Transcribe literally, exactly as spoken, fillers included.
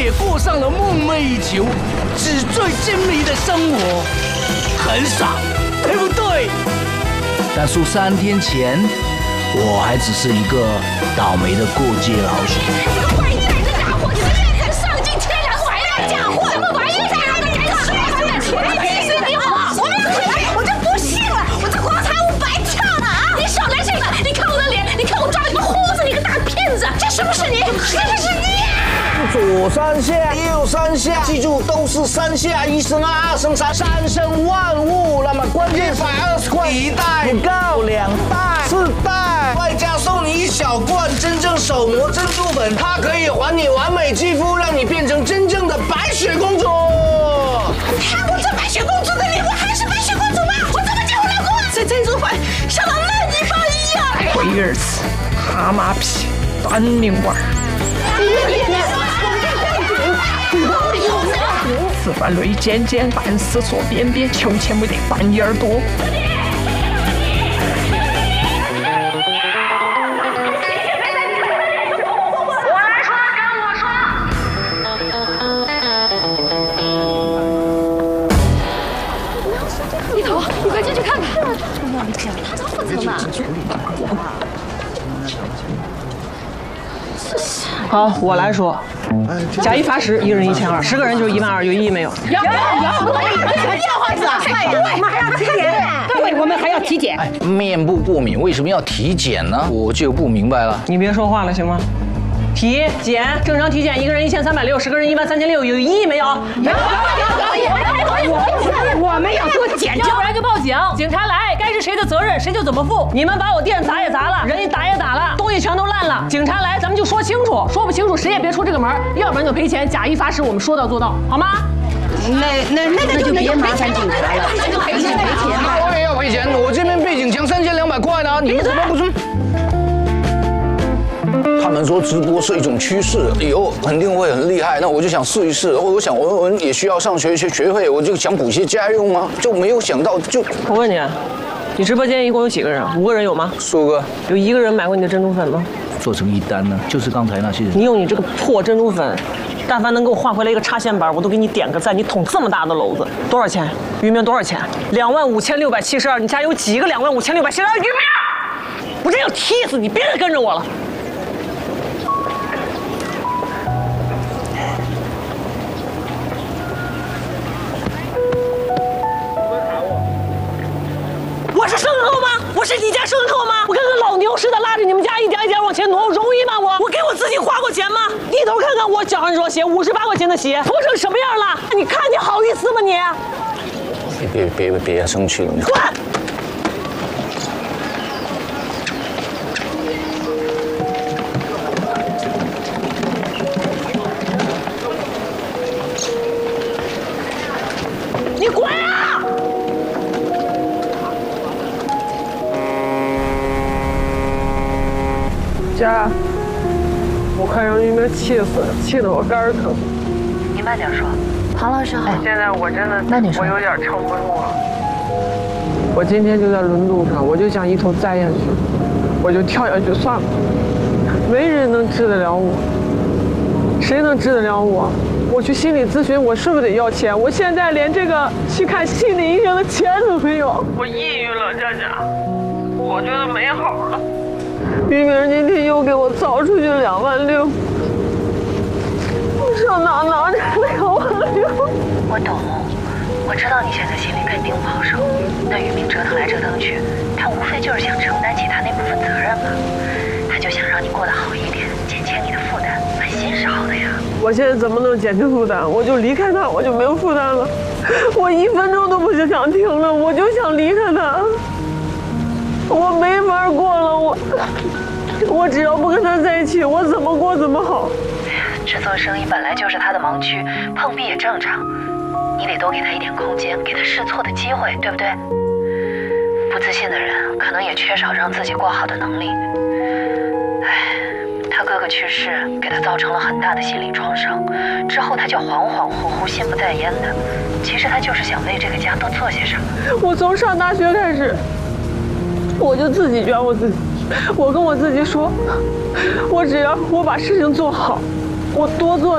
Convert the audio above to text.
也过上了梦寐以求、纸醉金迷的生活，很爽，对不对？但数三天前，我还只是一个倒霉的过街老鼠。 这个坏蛋，这家伙，你们认真上进天良坏蛋家伙，什么玩意儿？这个该死的钱，其实你好，我我就不信了，我这广场舞白跳了啊！你少来劲了，你看我的脸，你看我抓你的胡子，你个大骗子，这是不是你？是不是你？ 左三下，右三下，记住都是三下，一生二，二生三，三生万物。那么关键一百二十块一袋，不够两袋，四袋，外加送你一小罐真正手磨珍珠粉，它可以还你完美肌肤，让你变成真正的白雪公主。 看过这白雪公主的脸，我还是白雪公主吗？我怎么叫我老公啊？这珍珠粉像那烂泥巴一样。 龟儿子，蛤蟆皮，短命丸。 此番雷尖尖，半死错边边，求钱没得半眼多。 我来说，跟我说。一头，你快进去看看。他怎么负责嘛？ 好，我来说。 假一罚十，一个人一千二，十个人就是一万二，有异议没有？ 有有有，要花子啊！我们还要体检，对，我们还要体检。 哎，面部过敏为什么要体检呢？我就不明白了。 你别说话了，行吗？体检正常体检，一个人一千三百六，十个人一万三千六，有异议没有？ 有有有有，我们要做检查， 要不然就报警，警察来，该是谁的责任谁就怎么负。你们把我店砸也砸了，人也打也打了，东西全都烂了，警察来咱们就说清楚，说不清楚谁也别出这个门，要不然就赔钱，假一罚十，我们说到做到，好吗？ 那那那个就别麻烦警察了，赔钱赔钱吧。 我也要赔钱，我这边背景墙三千两百块呢，你们怎么不说？ 他们说直播是一种趋势，以后肯定会很厉害。那我就想试一试，我想文文也需要上学学学费，我就想补些家用嘛，就没有想到就。 我问你，你直播间一共有几个人？五个人有吗？ 苏哥， 有一个人买过你的珍珠粉吗？ 做成一单呢，就是刚才那些人。 你用你这个破珍珠粉，但凡能给我换回来一个插线板，我都给你点个赞。你捅这么大的篓子，多少钱？鱼苗多少钱？两万五千六百七十二。你家有几个两万五千六百七十二鱼苗？我真要踢死你！别再跟着我了。 我是牲口吗？我是你家牲口吗？我跟个老牛似的拉着你们家一点一点往前挪，容易吗？我我给我自己花过钱吗？低头看看我脚上这双鞋，五十八块钱的鞋，脱成什么样了？你看你好意思吗你？ 别别别别生气了，你滚！你滚啊！ 家，我快让玉明气死了，气得我肝儿疼。 你慢点说， 庞老师好。 现在我真的， 慢点说， 我有点撑不住了。我今天就在轮渡上，我就想一头栽下去，我就跳下去算了。没人能治得了我，谁能治得了我？我去心理咨询，我是不是得要钱？我现在连这个去看心理医生的钱都没有。我抑郁了，佳佳，我觉得没好了。 玉明今天又给我造出去两万六，我上哪拿这两万六？ 我懂，我知道你现在心里肯定不好受。那玉明折腾来折腾去，他无非就是想承担起他那部分责任嘛，他就想让你过得好一点，减轻你的负担，本心是好的呀。 我现在怎么能减轻负担？我就离开他，我就没有负担了。我一分钟都不是想停了，我就想离开他。 我没法过了，我我只要不跟他在一起，我怎么过怎么好。 制作生意本来就是他的盲区，碰壁也正常。你得多给他一点空间，给他试错的机会，对不对？不自信的人可能也缺少让自己过好的能力。唉，他哥哥去世，给他造成了很大的心理创伤，之后他就恍恍惚惚、心不在焉的。其实他就是想为这个家多做些什么。我从上大学开始。 我就自己卷我自己，我跟我自己说，我只要我把事情做好，我多做。